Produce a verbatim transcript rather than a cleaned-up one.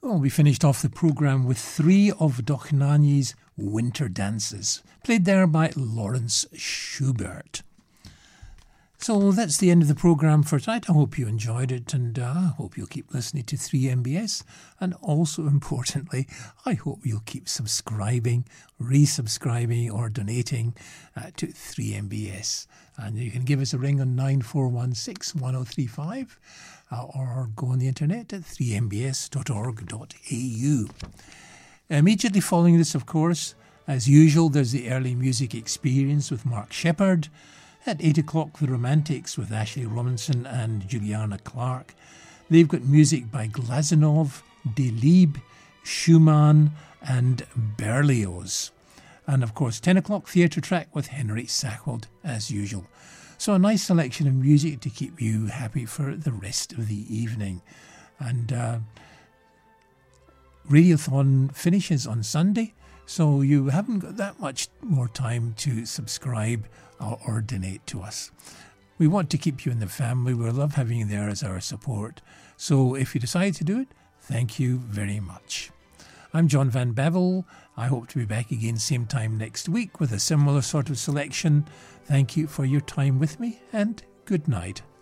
Well, we finished off the programme with three of Dochnani's Winter Dances, played there by Lawrence Schubert. So that's the end of the programme for tonight. I hope you enjoyed it, and I uh, hope you'll keep listening to three M B S. And also, importantly, I hope you'll keep subscribing, resubscribing or donating uh, to three M B S. And you can give us a ring on nine four one six, one oh three five uh, or go on the internet at three m b s dot org dot a u. Immediately following this, of course, as usual, there's the Early Music Experience with Mark Sheppard. At eight o'clock, The Romantics with Ashley Robinson and Juliana Clark. They've got music by Glazunov, Delibes, Schumann and Berlioz. And of course, ten o'clock, Theatre Track with Henry Sachwald, as usual. So a nice selection of music to keep you happy for the rest of the evening. And uh, Radiothon finishes on Sunday, so you haven't got that much more time to subscribe or, or donate to us. We want to keep you in the family. We love having you there as our support. So if you decide to do it, thank you very much. I'm John Van Bevel. I hope to be back again same time next week with a similar sort of selection. Thank you for your time with me, and good night.